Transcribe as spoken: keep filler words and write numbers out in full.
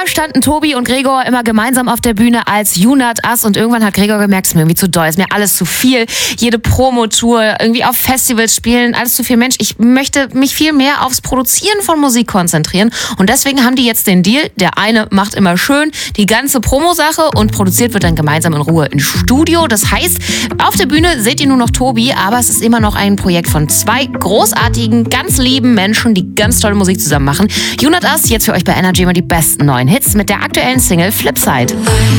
standen Tobi und Gregor immer gemeinsam auf der Bühne als You Not Us und irgendwann hat Gregor gemerkt, es ist mir irgendwie zu doll, es ist mir alles zu viel. Jede Promotour, irgendwie auf Festivals spielen, alles zu viel. Mensch, ich möchte mich viel mehr aufs Produzieren von Musik konzentrieren und deswegen haben die jetzt den Deal, der eine macht immer schön die ganze Promosache und produziert wird dann gemeinsam in Ruhe im Studio. Das heißt, auf der Bühne seht ihr nur noch Tobi, aber es ist immer noch ein Projekt von zwei großartigen, ganz lieben Menschen, die ganz tolle Musik zusammen machen. You Not Us, jetzt für euch bei Energy immer die besten neuen Hits mit der aktuellen Single Flipside.